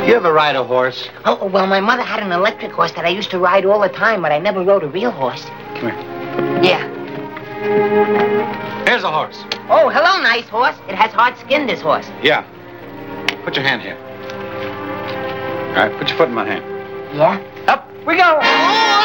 You ever ride a horse? Oh, well, my mother had an electric horse that I used to ride all the time, but I never rode a real horse. Come here. Yeah. Here's a horse. Oh, hello, nice horse. It has hard skin, this horse. Yeah. Put your hand here. All right, put your foot in my hand. Yeah? Up we go. Oh,